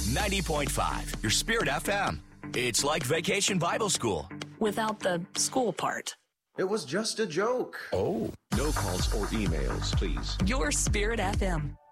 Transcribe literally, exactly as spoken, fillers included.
ninety point five, your Spirit F M. It's like Vacation Bible School. Without the school part. It was just a joke. Oh. No calls or emails, please. Your Spirit F M.